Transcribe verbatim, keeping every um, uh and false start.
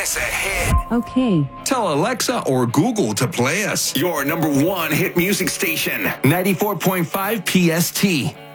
us a hit. Okay. Tell Alexa or Google to play us. Your number one hit music station. ninety-four point five P S T.